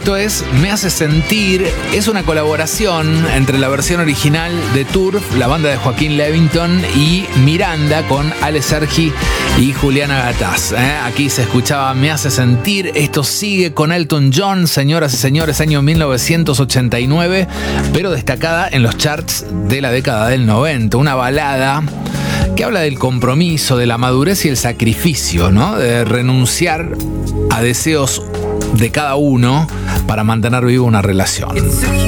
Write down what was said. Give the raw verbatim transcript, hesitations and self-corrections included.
Esto es Me hace sentir, es una colaboración entre la versión original de Turf, la banda de Joaquín Levington, y Miranda con Ale Sergi y Juliana Gataz. ¿eh? Aquí se escuchaba Me hace sentir. Esto sigue con Elton John, señoras y señores, año mil novecientos ochenta y nueve, pero destacada en los charts de la década del noventa. Una balada que habla del compromiso, de la madurez y el sacrificio, ¿no? De renunciar a deseos de cada uno para mantener viva una relación.